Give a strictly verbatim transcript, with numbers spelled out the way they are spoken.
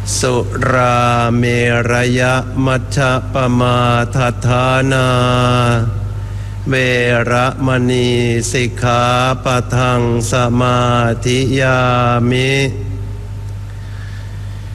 สุราเมรยมัชฌะปมาทัฏฐานาเวระมณีสิกขาปะทังสมาธิยามิ